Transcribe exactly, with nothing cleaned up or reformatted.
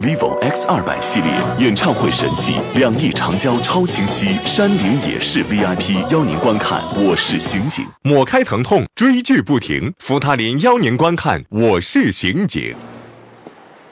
vivo X 二百系列演唱会神器，两亿长焦超清晰，山顶野视 V I P 邀您观看《我是刑警》， 抹开疼痛，追剧不停，福他林邀您观看《我是刑警》。